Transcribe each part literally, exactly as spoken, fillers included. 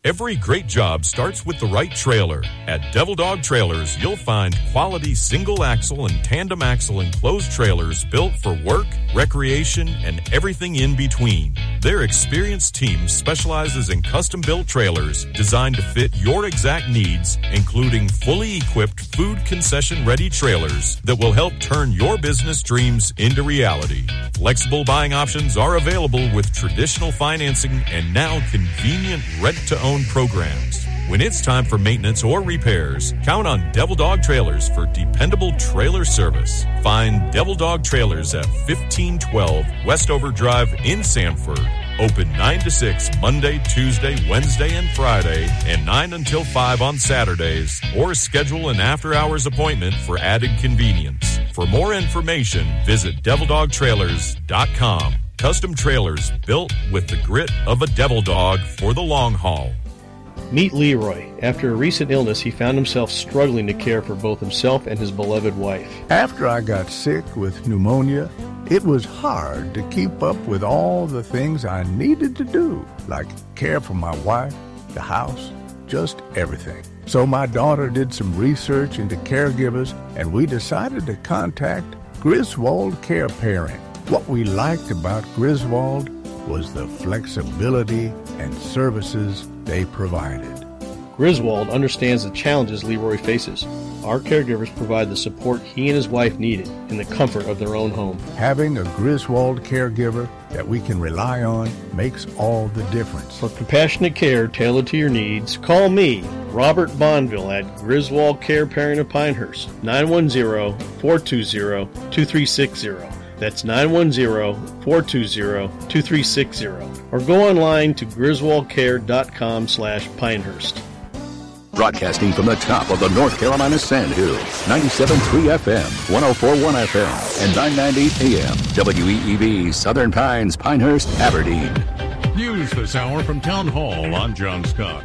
Every great job starts with the right trailer. At Devil Dog Trailers, you'll find quality single-axle and tandem-axle enclosed trailers built for work, recreation, and everything in between. Their experienced team specializes in custom-built trailers designed to fit your exact needs, including fully equipped food concession-ready trailers that will help turn your business dreams into reality. Flexible buying options are available with traditional financing and now convenient rent-to-own programs. When it's time for maintenance or repairs, count on Devil Dog Trailers for dependable trailer service. Find Devil Dog Trailers at fifteen twelve Westover Drive in Sanford. Open nine to six Monday, Tuesday, Wednesday, and Friday, and nine until five on Saturdays, or schedule an after-hours appointment for added convenience. For more information, visit devil dog trailers dot com. Custom trailers built with the grit of a devil dog for the long haul. Meet Leroy. After a recent illness, he found himself struggling to care for both himself and his beloved wife. After I got sick with pneumonia, it was hard to keep up with all the things I needed to do, like care for my wife, the house, just everything. So my daughter did some research into caregivers, and we decided to contact Griswold Care Parent. What we liked about Griswold was the flexibility and services they provided. Griswold understands the challenges Leroy faces. Our caregivers provide the support he and his wife needed in the comfort of their own home. Having a Griswold caregiver that we can rely on makes all the difference. For compassionate care tailored to your needs, call me, Robert Bonville, at Griswold Care Parent of Pinehurst, nine one zero, four two zero, two three six zero. That's nine one zero, four two zero, two three six zero. Or go online to griswold care dot com slash Pinehurst. Broadcasting from the top of the North Carolina Sandhills, ninety-seven point three F M, one oh four point one F M, and nine ninety A M, W E E V, Southern Pines, Pinehurst, Aberdeen. News this hour from Town Hall. I'm John Scott.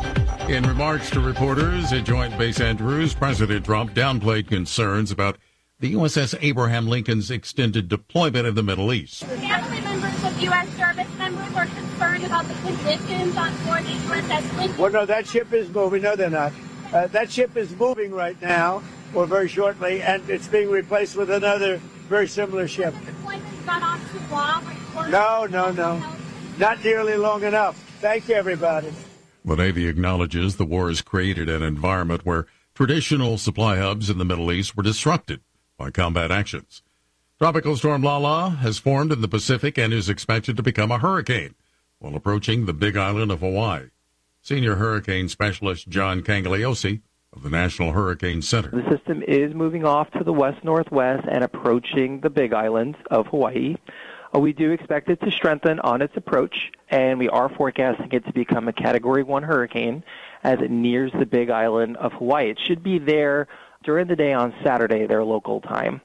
In remarks to reporters at Joint Base Andrews, President Trump downplayed concerns about the U S S Abraham Lincoln's extended deployment in the Middle East. Family members of U S service members are concerned about the conditions on board the U S S Lincoln. Well, no, that ship is moving. No, they're not. Uh, that ship is moving right now, or very shortly, and it's being replaced with another very similar ship. Deployment's gone on too long. No, no, no. Not nearly long enough. Thank you, everybody. The Navy acknowledges the war has created an environment where traditional supply hubs in the Middle East were disrupted by combat actions. Tropical storm Lala has formed in the Pacific and is expected to become a hurricane while approaching the Big Island of Hawaii. Senior hurricane specialist John Cangliosi of the National Hurricane Center. The system is moving off to the west-northwest and approaching the Big Island of Hawaii. Uh, we do expect it to strengthen on its approach, and we are forecasting it to become a Category one hurricane as it nears the Big Island of Hawaii. It should be there during the day on Saturday, their local time.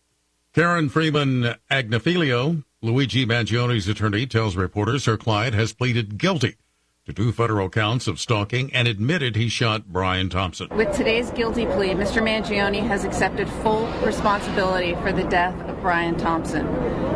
Karen Freeman Agnifilio, Luigi Mangioni's attorney, tells reporters her client has pleaded guilty to two federal counts of stalking and admitted he shot Brian Thompson. With today's guilty plea, Mister Mangioni has accepted full responsibility for the death of Brian Thompson,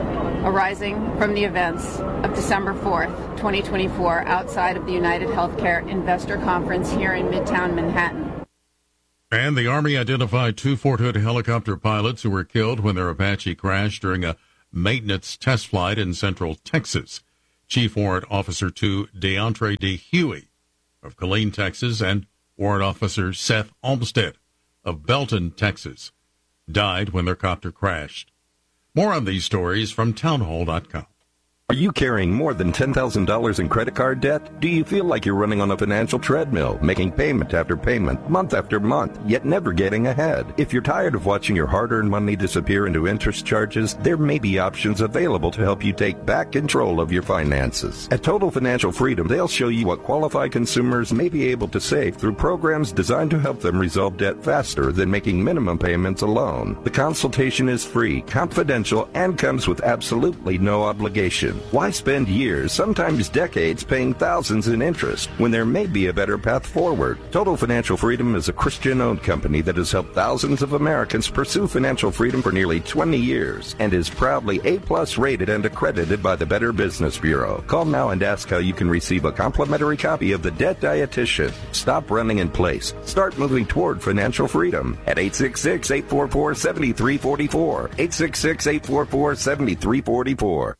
arising from the events of December fourth, twenty twenty-four, outside of the United Healthcare Investor Conference here in Midtown Manhattan. And the Army identified two Fort Hood helicopter pilots who were killed when their Apache crashed during a maintenance test flight in central Texas. Chief Warrant Officer two Deantre D. Huey of Killeen, Texas, and Warrant Officer Seth Olmstead of Belton, Texas, died when their copter crashed. More on these stories from townhall dot com. Are you carrying more than ten thousand dollars in credit card debt? Do you feel like you're running on a financial treadmill, making payment after payment, month after month, yet never getting ahead? If you're tired of watching your hard-earned money disappear into interest charges, there may be options available to help you take back control of your finances. At Total Financial Freedom, they'll show you what qualified consumers may be able to save through programs designed to help them resolve debt faster than making minimum payments alone. The consultation is free, confidential, and comes with absolutely no obligation. Why spend years, sometimes decades, paying thousands in interest when there may be a better path forward? Total Financial Freedom is a Christian-owned company that has helped thousands of Americans pursue financial freedom for nearly twenty years and is proudly A-plus rated and accredited by the Better Business Bureau. Call now and ask how you can receive a complimentary copy of The Debt Dietitian. Stop running in place. Start moving toward financial freedom at eight six six, eight four four, seven three four four. eight six six, eight four four, seven three four four.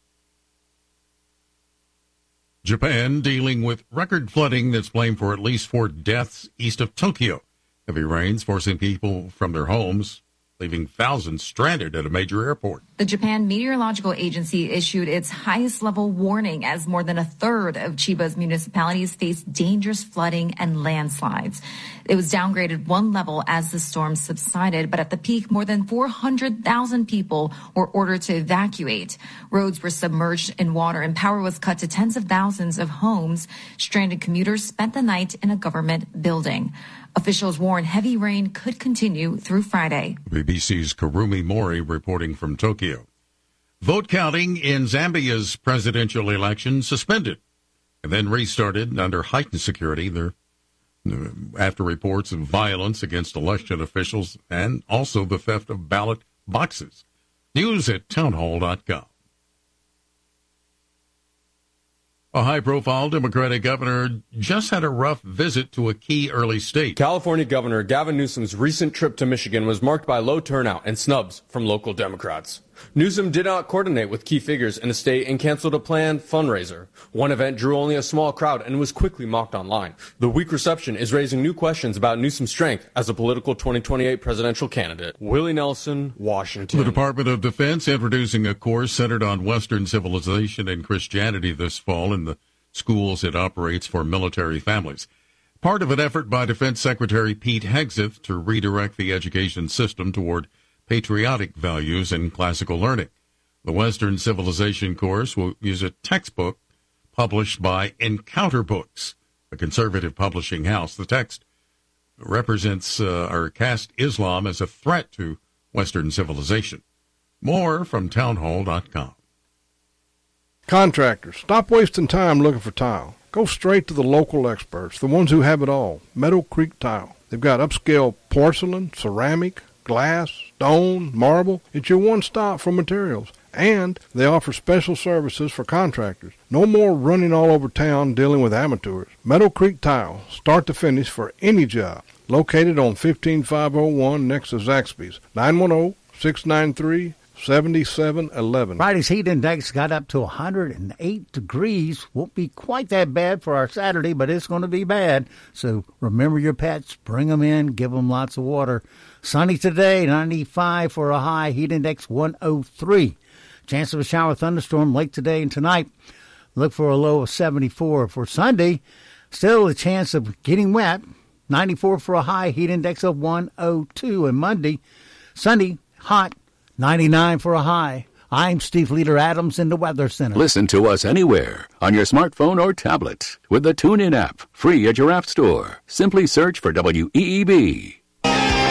Japan dealing with record flooding that's blamed for at least four deaths east of Tokyo. Heavy rains forcing people from their homes, leaving thousands stranded at a major airport. The Japan Meteorological Agency issued its highest level warning as more than a third of Chiba's municipalities face dangerous flooding and landslides. It was downgraded one level as the storm subsided, but at the peak, more than four hundred thousand people were ordered to evacuate. Roads were submerged in water and power was cut to tens of thousands of homes. Stranded commuters spent the night in a government building. Officials warn heavy rain could continue through Friday. B B C's Karumi Mori reporting from Tokyo. Vote counting in Zambia's presidential election suspended and then restarted under heightened security there after reports of violence against election officials and also the theft of ballot boxes. News at townhall dot com. A high-profile Democratic governor just had a rough visit to a key early state. California Governor Gavin Newsom's recent trip to Michigan was marked by low turnout and snubs from local Democrats. Newsom did not coordinate with key figures in the state and canceled a planned fundraiser. One event drew only a small crowd and was quickly mocked online. The weak reception is raising new questions about Newsom's strength as a political twenty twenty-eight presidential candidate. Willie Nelson, Washington. The Department of Defense introducing a course centered on Western civilization and Christianity this fall in the schools it operates for military families. Part of an effort by Defense Secretary Pete Hegseth to redirect the education system toward patriotic values and classical learning. The Western Civilization course will use a textbook published by Encounter Books, a conservative publishing house. The text represents uh, or cast Islam as a threat to Western civilization. More from townhall dot com. Contractors, stop wasting time looking for tile. Go straight to the local experts, the ones who have it all. Meadow Creek Tile. They've got upscale porcelain, ceramic, glass, stone, marble. It's your one stop for materials. And they offer special services for contractors. No more running all over town dealing with amateurs. Meadow Creek Tile, start to finish for any job. Located on fifteen five oh one next to Zaxby's. nine one zero, six nine three, seven seven one one. Friday's heat index got up to one hundred eight degrees. Won't be quite that bad for our Saturday, but it's going to be bad. So remember your pets. Bring them in. Give them lots of water. Sunny today, ninety-five for a high. Heat index one oh three. Chance of a shower thunderstorm late today and tonight. Look for a low of seventy-four. For Sunday, still a chance of getting wet. ninety-four for a high. Heat index of one oh two. And Monday, Sunday, hot. ninety-nine for a high. I'm Steve Leader Adams in the Weather Center. Listen to us anywhere on your smartphone or tablet with the TuneIn app, free at your app store. Simply search for W E E B.